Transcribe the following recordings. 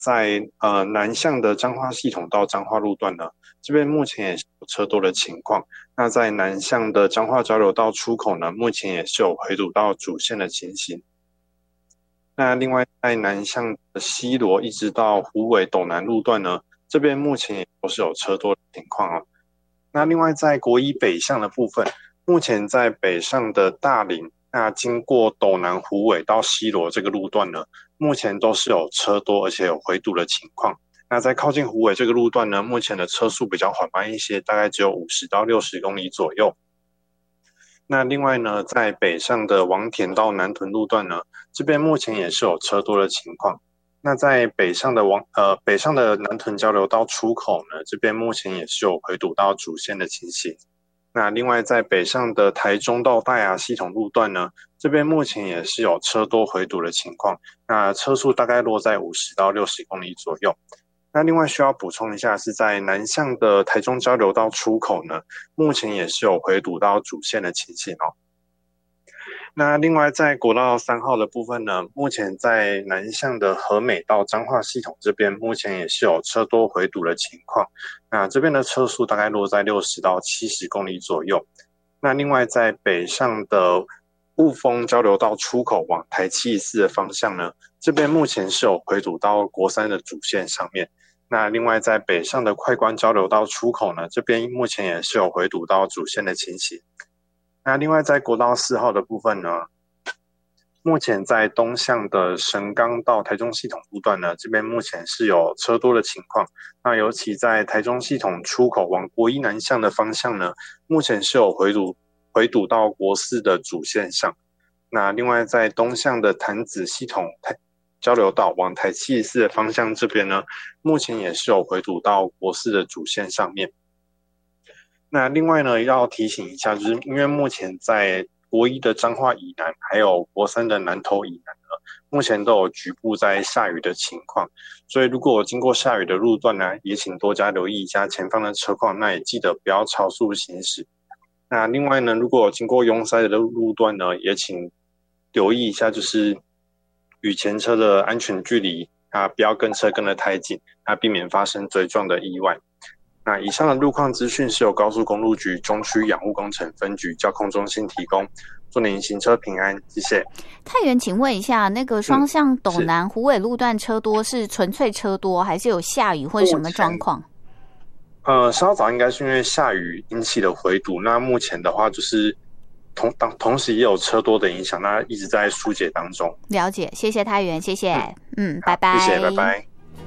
在南向的彰化系统到彰化路段呢，这边目前也是有车多的情况。那在南向的彰化交流道出口呢，目前也是有回堵到主线的情形。那另外在南向的西螺一直到虎尾斗南路段呢，这边目前也都是有车多的情况哦。那另外在国一北向的部分，目前在北上的大林，那经过斗南虎尾到西螺这个路段呢，目前都是有车多而且有回堵的情况。那在靠近虎尾这个路段呢，目前的车速比较缓慢一些，大概只有50到60公里左右。那另外呢，在北上的王田到南屯路段呢，这边目前也是有车多的情况。那在北上的南屯交流道出口呢，这边目前也是有回堵到主线的情形。那另外在北上的台中到大雅系统路段呢，这边目前也是有车多回堵的情况。那车速大概落在50到60公里左右。那另外需要补充一下，是在南向的台中交流道出口呢，目前也是有回堵到主线的情形哦。那另外在国道3号的部分呢，目前在南向的和美到彰化系统这边，目前也是有车多回堵的情况。那这边的车速大概落在60到70公里左右。那另外在北上的雾峰交流道出口往台714的方向呢，这边目前是有回堵到国三的主线上面。那另外在北上的快关交流道出口呢，这边目前也是有回堵到主线的情形。那另外在国道4号的部分呢，目前在东向的神冈到台中系统路段呢，这边目前是有车多的情况。那尤其在台中系统出口往国一南向的方向呢，目前是有回堵到国4的主线上。那另外在东向的潭子系统交流道往台714的方向这边呢，目前也是有回堵到国4的主线上面。那另外呢，要提醒一下，就是因为目前在国一的彰化以南，还有国3的南投以南呢，目前都有局部在下雨的情况，所以如果经过下雨的路段呢，也请多加留意一下前方的车况，那也记得不要超速行驶。那另外呢，如果经过拥塞的路段呢，也请留意一下，就是与前车的安全距离啊，不要跟车跟得太近，啊，避免发生追撞的意外。那以上的路况资讯是由高速公路局中区养护工程分局交控中心提供，祝您行车平安，谢谢。 太原，请问一下，那个双向斗南虎尾路段车多是纯粹车多，还是有下雨或者什么状况？ 稍早应该是因为下雨引起的回堵，那目前的话就是同时也有车多的影响，那一直在疏解当中。 了解，谢谢太原，谢谢，拜拜， 谢谢，拜拜。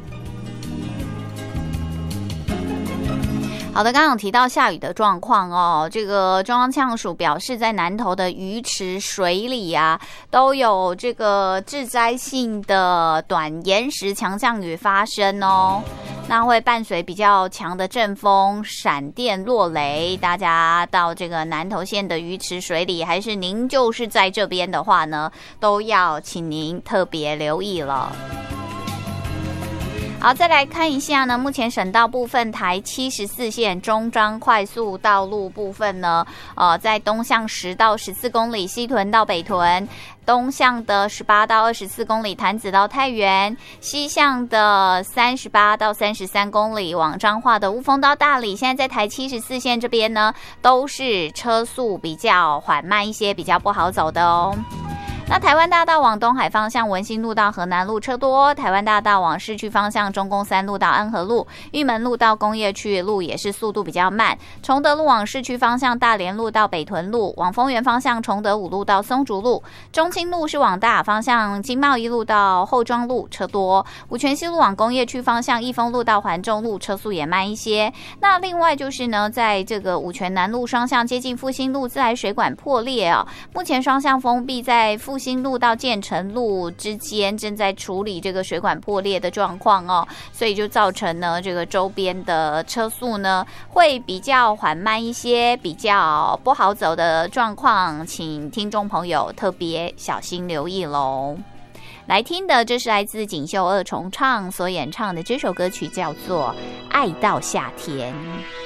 好的，刚刚有提到下雨的状况哦，这个中央气象署表示，在南投的鱼池水里啊，都有这个致灾性的短延时强降雨发生哦，那会伴随比较强的阵风、闪电、落雷，大家到这个南投县的鱼池水里，还是您就是在这边的话呢，都要请您特别留意了。好，再来看一下呢，目前省道部分台74线中彰快速道路部分呢，在东向10到14公里，西屯到北屯，东向的18到24公里，潭子到太原，西向的38到33公里，往彰化的雾峰到大里，现在在台74线这边呢，都是车速比较缓慢一些，比较不好走的哦。那台湾大道往东海方向文心路到河南路车多，台湾大道往市区方向中宫3路到安和路，玉门路到工业区路也是速度比较慢，崇德路往市区方向大连路到北屯路，往丰原方向崇德5路到松竹路，中清路是往大雅方向经贸一路到后庄路车多，五权西路往工业区方向益丰路到环中路车速也慢一些。那另外就是呢，在这个五权南路双向接近复兴路自来水管破裂啊，目前双向封闭，在复兴路到建成路之间正在处理这个水管破裂的状况哦，所以就造成呢这个周边的车速呢会比较缓慢一些，比较不好走的状况，请听众朋友特别小心留意咯。来听的这是来自锦绣二重唱所演唱的这首歌曲，叫做《爱到夏天》。